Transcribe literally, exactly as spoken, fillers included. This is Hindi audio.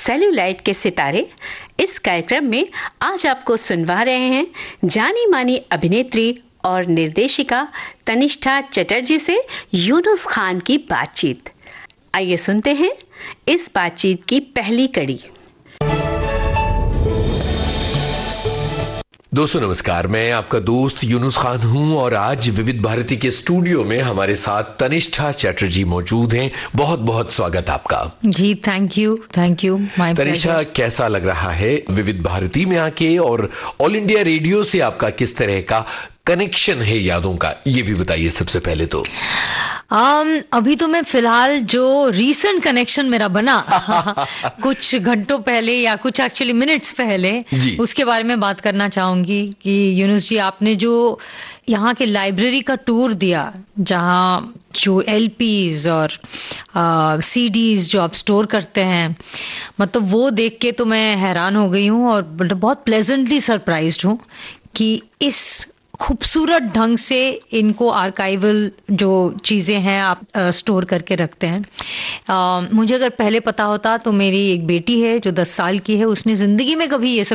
सेल्यूलाइट के सितारे। इस कार्यक्रम में आज आपको सुनवा रहे हैं जानी मानी अभिनेत्री और निर्देशिका तनिष्ठा चटर्जी से यूनुस खान की बातचीत। आइए सुनते हैं इस बातचीत की पहली कड़ी। दोस्तों नमस्कार, मैं आपका दोस्त यूनुस खान हूं और आज विविध भारती के स्टूडियो में हमारे साथ तनिष्ठा चटर्जी मौजूद हैं। बहुत बहुत स्वागत आपका। जी thank you thank you my pleasure. Tanishtha, कैसा लग रहा है विविध भारती में आके, और ऑल इंडिया रेडियो से आपका किस तरह का कनेक्शन है यादों का, ये भी बताइए सबसे पहले तो। um, अभी तो मैं फिलहाल जो रीसेंट कनेक्शन मेरा बना कुछ घंटों पहले या कुछ एक्चुअली मिनट्स पहले, उसके बारे में बात करना चाहूंगी कि यूनुस जी, आपने जो यहाँ के लाइब्रेरी का टूर दिया, जहाँ जो एलपीज और सीडीज जो आप स्टोर करते हैं, मतलब वो देख के तो मैं हैरान हो गई हूँ और बहुत प्लेजेंटली सरप्राइज्ड हूँ कि इस खूबसूरत ढंग से इनको आर्काइवल जो चीज़ें हैं आप आ, स्टोर करके रखते हैं। आ, मुझे अगर पहले पता होता तो मेरी एक बेटी है जो दस साल की है, उसने ज़िंदगी में कभी ये सब